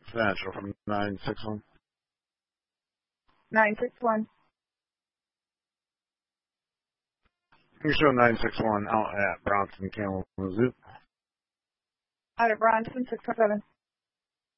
Central from 961. 961. You show 961 out at Bronson Kalamazoo. Out at Bronson, 617.